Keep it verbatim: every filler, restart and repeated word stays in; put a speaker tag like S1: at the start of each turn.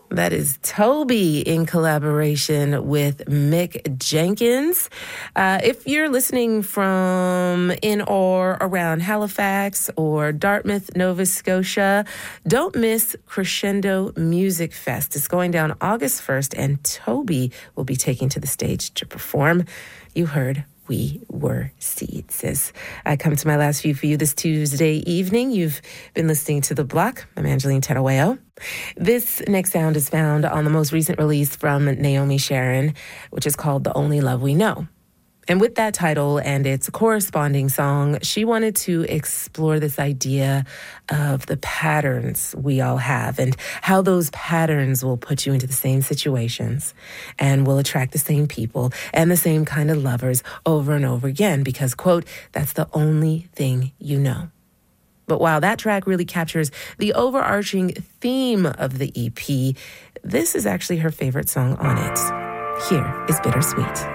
S1: That is Toby in collaboration with Mick Jenkins. Uh, if you're listening from in or around Halifax or Dartmouth, Nova Scotia, don't miss Crescendo Music Fest. It's going down August first, and Toby will be taking to the stage to perform. You heard We Were Seeds. As I come to my last view for you this Tuesday evening, you've been listening to The Block. I'm Angeline Teraweo. This next sound is found on the most recent release from Naomi Sharon, which is called The Only Love We Know. And with that title and its corresponding song, she wanted to explore this idea of the patterns we all have and how those patterns will put you into the same situations and will attract the same people and the same kind of lovers over and over again because, quote, that's the only thing you know. But while that track really captures the overarching theme of the E P, this is actually her favorite song on it. Here is Bittersweet.